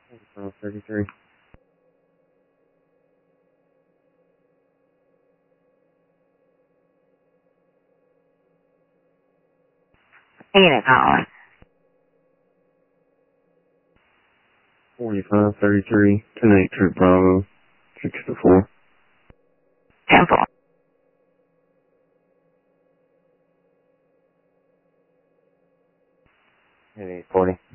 33. Unit calling. 4533, 10-8 Troop Bravo, 6-4. 10-4. 840.